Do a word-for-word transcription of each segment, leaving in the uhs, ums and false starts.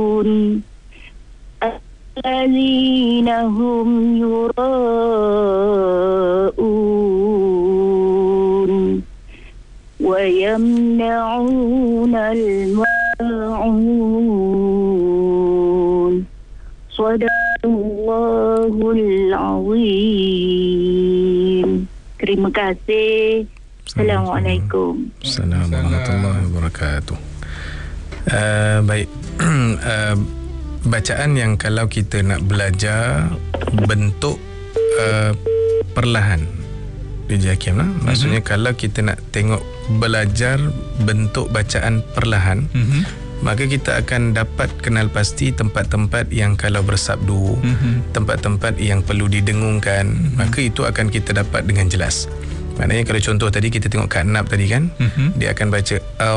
الذين هم يراءون ويمنعون الماعون صدق الله العظيم. Terima kasih. Assalamualaikum. Assalamualaikum warahmatullahi wabarakatuh. Uh, baik. uh, bacaan yang kalau kita nak belajar bentuk uh, perlahan Encik Hakim lah. Maksudnya mm-hmm. kalau kita nak tengok belajar bentuk bacaan perlahan, mm-hmm. maka kita akan dapat kenal pasti tempat-tempat yang kalau bersabdu, mm-hmm. tempat-tempat yang perlu didengungkan, mm-hmm. maka itu akan kita dapat dengan jelas. Maknanya kalau contoh tadi kita tengok Kak Nab tadi kan, mm-hmm. dia akan baca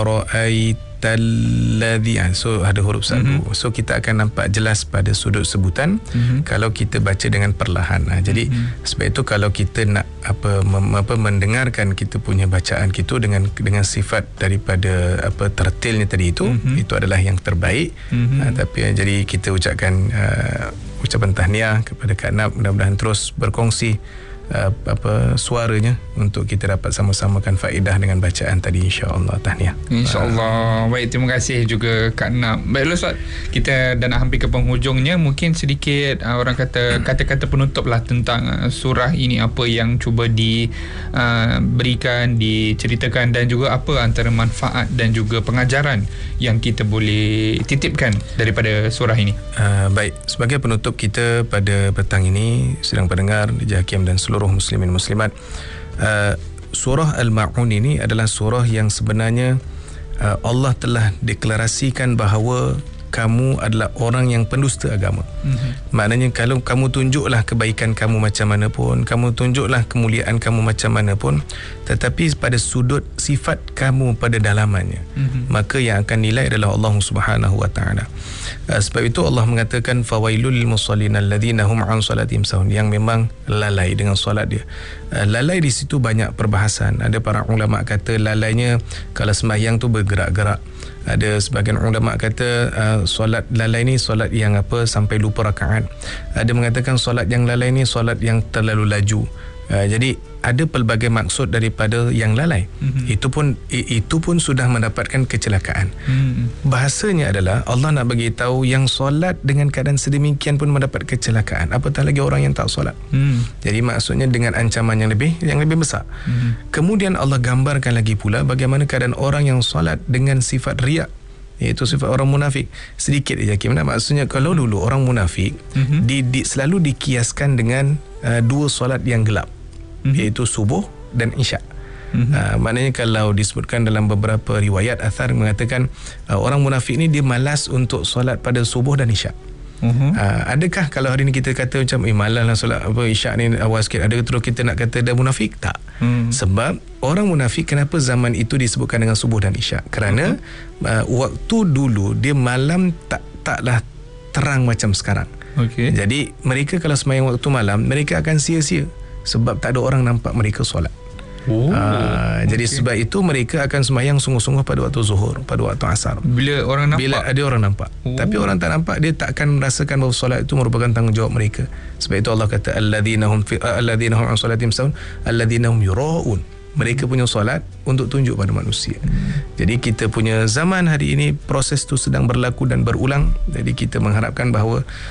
ara'aitalladzi, so ada huruf sabdu, mm-hmm. so kita akan nampak jelas pada sudut sebutan, mm-hmm. kalau kita baca dengan perlahan. Ha, jadi mm-hmm. sebab itu kalau kita nak apa, mem, apa mendengarkan kita punya bacaan kita dengan dengan sifat daripada apa tertilnya tadi itu, mm-hmm. itu adalah yang terbaik. Mm-hmm. Ha, tapi jadi kita ucapkan uh, ucapan tahniah kepada Kak Nab, mudah-mudahan terus berkongsi Uh, apa suaranya untuk kita dapat sama-samakan faedah dengan bacaan tadi, insya-Allah. Tahniah. Insya-Allah. Baik, terima kasih juga Kak Nab. Baiklah Ustaz, kita dah nak hampir ke penghujungnya, mungkin sedikit uh, orang kata kata-kata penutup lah tentang uh, surah ini, apa yang cuba diberikan, uh, diceritakan, dan juga apa antara manfaat dan juga pengajaran yang kita boleh titipkan daripada surah ini. Uh, baik, sebagai penutup kita pada petang ini, sedang pendengar Encik Hakim dan seluruh muslimin muslimat, uh, surah Al-Ma'un ini adalah surah yang sebenarnya uh, Allah telah deklarasikan bahawa kamu adalah orang yang pendusta agama. Mm-hmm. Maknanya kalau kamu tunjuklah kebaikan kamu macam mana pun, kamu tunjuklah kemuliaan kamu macam mana pun, tetapi pada sudut sifat kamu pada dalamannya, mm-hmm. maka yang akan nilai adalah Allah Subhanahu wa taala. Uh, sebab itu Allah mengatakan fawailul lil musallin alladzina hum an salatihim sahun, yang memang lalai dengan solat dia. Uh, lalai di situ banyak perbahasan. Ada para ulama kata lalainya kalau sembahyang tu bergerak-gerak. Ada sebagian ulama kata uh, solat lalai ni solat yang apa sampai lupa rakaat. Ada mengatakan solat yang lalai ni solat yang terlalu laju. Uh, jadi ada pelbagai maksud daripada yang lalai. Mm-hmm. Itu pun itu pun sudah mendapatkan kecelakaan. Mm-hmm. Bahasanya adalah Allah nak bagi tahu yang solat dengan keadaan sedemikian pun mendapat kecelakaan, apatah lagi orang yang tak solat. Mm. Jadi maksudnya dengan ancaman yang lebih yang lebih besar. Mm-hmm. Kemudian Allah gambarkan lagi pula bagaimana keadaan orang yang solat dengan sifat riak, iaitu sifat orang munafik. Sedikit je Hakim, maksudnya kalau dulu orang munafik, mm-hmm. di, di, selalu dikiaskan dengan uh, dua solat yang gelap, mm-hmm. iaitu subuh dan isyak. Mm-hmm. Uh, maknanya kalau disebutkan dalam beberapa riwayat athar mengatakan uh, orang munafik ni dia malas untuk solat pada subuh dan isyak. Mm-hmm. Uh, adakah kalau hari ni kita kata macam eh malas lah solat apa isyak ni awal sikit, adakah terus kita nak kata dia munafik? Tak. Mm. Sebab orang munafik, kenapa zaman itu disebutkan dengan subuh dan isyak? Kerana mm-hmm. uh, waktu dulu dia malam tak taklah terang macam sekarang. Okay. Jadi mereka kalau sembahyang waktu malam, mereka akan sia-sia sebab tak ada orang nampak mereka solat. Oh, uh, okay. Jadi sebab itu mereka akan sembahyang sungguh-sungguh pada waktu zuhur, pada waktu asar. Bila orang nampak? Bila ada orang nampak. Oh. Tapi orang tak nampak, dia tak akan merasakan bahawa solat itu merupakan tanggungjawab mereka. Sebab itu Allah kata alladzina hum fi alladzina hum an salatihim sahun alladzina hum yuraun. Mereka punya solat untuk tunjuk pada manusia. Hmm. Jadi kita punya zaman hari ini proses itu sedang berlaku dan berulang. Jadi kita mengharapkan bahawa